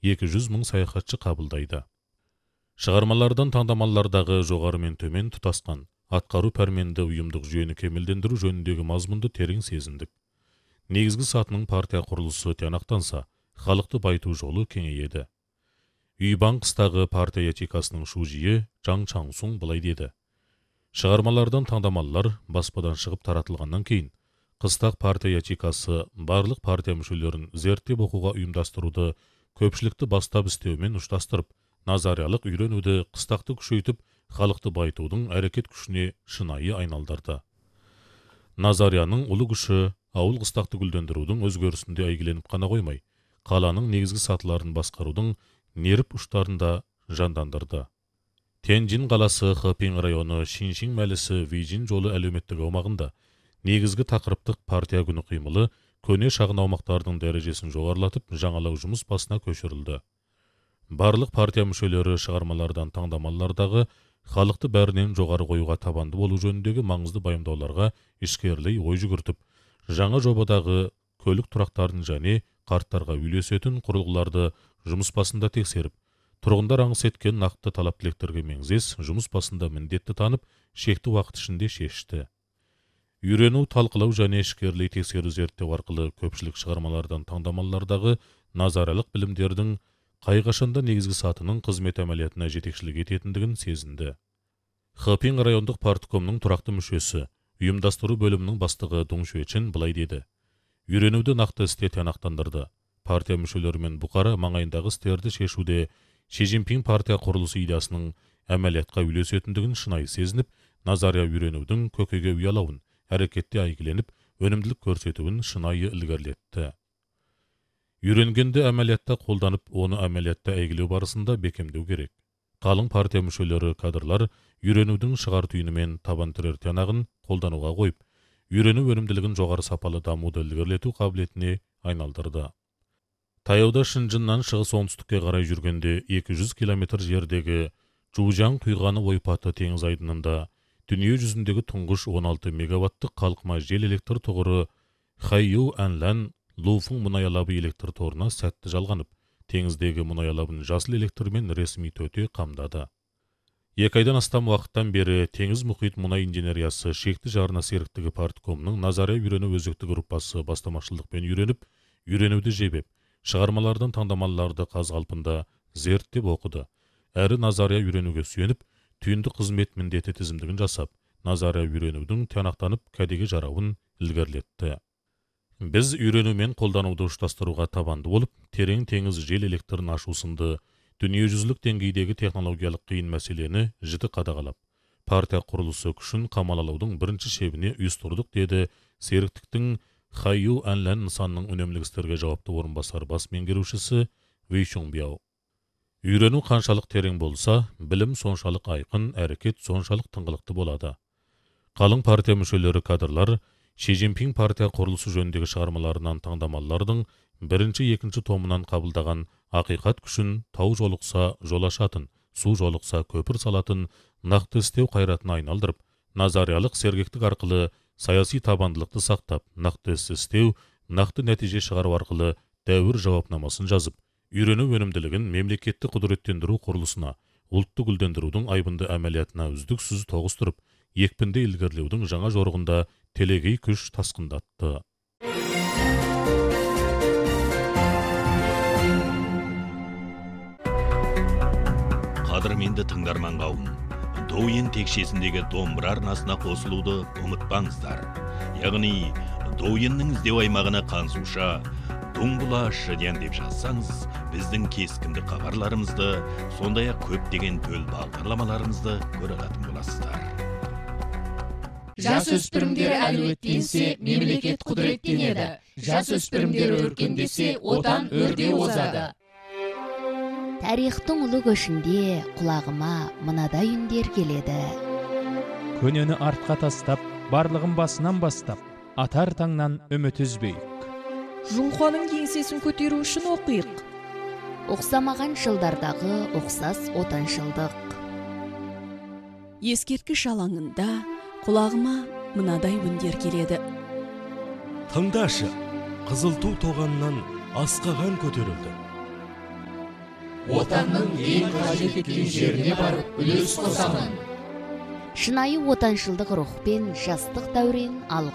200 мың саяхатшы қабылдайды. Шығармалардан таңдамалардағы жоғары мен төмен тұтасқан, атқару пәрменді ұйымдық жүйені кемелдендіру жөніндегі мазмұнды терең сезіндік. Негізгі сатының партия құрылысы тиянақтанса, халықты байту жолы кеңейеді. Үйбан қыстағы партия этикасының шужиі Жаң Чаңсун былай деді. Шығармалардан таңдамалар баспадан шығып таратылғаннан кейін, қыстақ партия этикасы барлық партия мүшелерін зерттеп оқуға ұйымдастыруды, көпшілікті бастап істеумен ұштастырып, назариялық үйренуді, қыстақты күшейтіп, халықты байтудың әрекет күшіне шынайы айналдырды. Назарияның ұлы күші ауыл қыстақты гүлдендірудің өзгерісінде әйгіленіп қана қоймай, қаланың негізгі сатыларын басқарудың неріп ұштарында жандандырды. Тяньжин қаласы Хэпин районы Шиншин мәлісі Вейжин жолы әлеуметтік аумағында негізгі тақырыптық партия күні қимылы көне шағын аумақтардың дәрежесін жоғарылатып, жаңалау жұмыс басына көшірілді. Барлық партия мүшелері шығармалардан таңдамалардағы халықты бәрінен жоғары қоюға табанды болу жөніндегі маңызды баяндауларға ішкерлей ой жүгіртіп, жаңа жобадағы көлік тұрақтарын және қарттарға үйлесетін құрылғыларды жұмыс басында тексеріп, тұрғындар аңыс еткен нақты талап тілектерге меңзес жұмыс басында міндетті танып, шекті уақыт ішінде шешті. Үйрену, талқылау және ішкерлей тексеру зерттеу арқылы көпшілік шығармалардан таңдамалардағы назаралық білімдердің қайғашында негізгі сатының қызмет әмәлиятына жетекшілік ететіндігін сезінді. Хэпин райондық парткомның тұрақты мүшесі, ұйымдастыру бөлімінің бастығы Дун Шуэчин былай деді. Үйренуді нақты істе тиянақтандырды. Партия мүшелерімен бұқара маңайындағы істерді шешуде Ши Цзиньпин партия құрылысы идеясының әмәлиятқа үйлесетіндігін шынайы сезініп, назария үйренудің көкеге ұялауын, әрекетте әйгіленіп, өнімділік көрсетуін шынайы ілгерілетті. Үйренгенді әмәлиятта қолданып, оны әмәлиятта әйгілеу барысында бекемдеу керек. Қалың партия мүшелері кадрлар үйренудің шығар түйінімен табан тірер тиянағын қолдануға қойып, үйрену өнімділігін жоғары сапалы дамуды ілгерілету қабілетіне айналдырды. Таяуда Шынжыннан шығыс оңтүстікке қарай жүргенде 200 километр жердегі Чжужан құйғаны ойпаты теңіз айдынында дүние жүзіндегі тұңғыш 16 мегаваттық қалқыма жел электр тұғыры Хайю Әнлән Луфың мұнай алабы электр торына сәтті жалғанып, теңіздегі мұнай алабын жасыл электрмен ресми төте қамдады. 2 айдан астам уақыттан бері теңіз мұхит мұнай инженериясы шекті жарына серіктігі парткомның назария үйрену өзекті группасы бастамашылықпен үйреніп, үйренуді жебеп, шығармалардан таңдамаларды қазғалпында зерттеп оқыды. Әрі назария үйренуге сүйеніп, түйінді қызмет міндеті тізімдігін жасап, назария үйренудің тиянақтанып кәдеге жарауын ілгерілетті. Біз үйренумен қолдануды ұштастыруға табанды болып, терең теңіз жел электрін ашу сынды дүниежүзілік деңгейдегі технологиялық қиын мәселені жіті қадағалап, партия құрылысы күшін қамалалаудың бірінші шебіне ұйыстырдық, деді серіктіктің Хайю Әнлән нысанның үнемдік істерге жауапты орынбасар бас меңгерушісі Вей Чоңбяо. Үйрену қаншалық терең болса, білім соншалық айқын, әрекет соншалық тыңғылықты болады. Қалың партия мүшелері кадрлар Ши Цзиньпин партия құрылысы жөніндегі шығармаларынан таңдамалардың бірінші, екінші томынан қабылдаған ақиқат күшін тау жолықса жол ашатын, су жолықса көпір салатын нақты істеу қайратын айналдырып, назариялық сергектік арқылы саяси табандылықты сақтап, нақты іс істеу, нақты нәтиже шығару арқылы дәуір жауапнамасын жазып, үйрену өнімділігін мемлекетті құдыреттендіру құрылысына, ұлтты гүлдендірудің айбынды әмәлиятына үздіксіз тоғыстырып, екпінді ілгерілеудің жаңа жорығында телегей күш тасқындатты. Қадірменді тыңдарман қауым, Douyin текшесіндегі домбыра арнасына қосылуды ұмытпаңыздар. Яғни, Douyinнің іздеу аймағына қансуша Дуңбұла Шыден деп жазсаңыз, біздің кескінді хабарларымызды, сондай-ақ көптеген төл бағдарламаларымызды көре алатын боласыздар. Жасөспірімдер әлеуеттенсе, мемлекет құдіреттенеді. Жасөспірімдер өркендесе, отан өрде озады. Тарихтың ұлы көшінде құлағыма мынадай үндер келеді. Көнені артқа тастап, барлығын басынан бастап, атар таңнан үміт үзбейік. Жұңқаның еңсесін көтеру үшін оқиық. Оқсамаған жылдардағы оқсас отаншылдық. Ескерткіш алаңында құлағыма мынадай үндер келеді. Тыңдашы, қызыл ту тоғаннан асқаған көтерілді. отанның ең қажет еткен жеріне барып үлес қосамын. Шынайы отаншылдық рухпен жастық дәурен алға